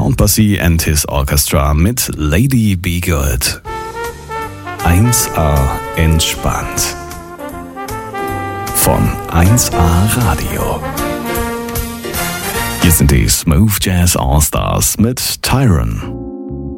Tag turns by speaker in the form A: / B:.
A: Count Basie and his Orchestra mit Lady Be Good. 1A entspannt. Von 1A Radio. Hier sind die Smooth Jazz All Stars mit Tyron.